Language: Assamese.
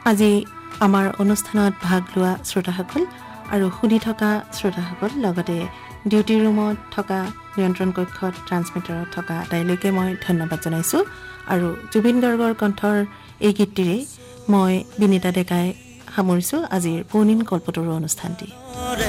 আজি আমাৰ অনুষ্ঠানত ভাগ লোৱা শ্ৰোতাসকল আৰু শুনি থকা শ্ৰোতাসকল লগতে ডিউটি ৰুমত থকা নিয়ন্ত্ৰণ কক্ষত ট্ৰান্সমিটাৰত থকা আটাইলৈকে মই ধন্যবাদ জনাইছোঁ আৰু জুবিন গাৰ্গৰ কণ্ঠৰ এই গীতটিৰে মই বিনীতা ডেকাই সামৰিছোঁ আজিৰ পৌৰ্ণিম কল্পতৰু অনুষ্ঠানটি।